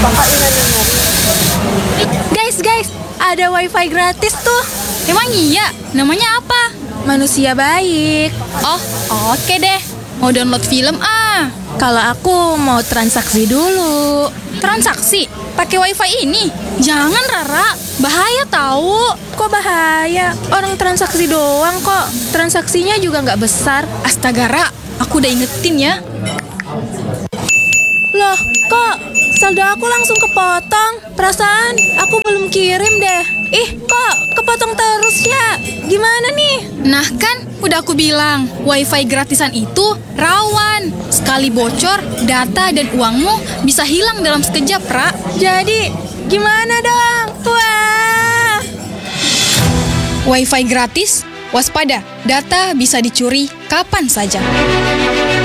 Guys, ada wifi gratis tuh. Emang iya? Namanya apa? Manusia baik. Oh, oke deh. Mau download film ah. Kalau aku mau transaksi dulu. Transaksi? Pakai wifi ini? Jangan Rara, bahaya tahu. Kok bahaya? Orang transaksi doang kok. Transaksinya juga nggak besar. Astaga Ra, aku udah ingetin ya. Loh, kok saldo aku langsung kepotong? Perasaan aku belum kirim deh. Ih, kok kepotong terus ya? Gimana nih? Nah kan, udah aku bilang, wifi gratisan itu rawan. Sekali bocor, data dan uangmu bisa hilang dalam sekejap, Ra. Jadi, gimana dong? Wah! Wifi gratis, waspada, data bisa dicuri kapan saja.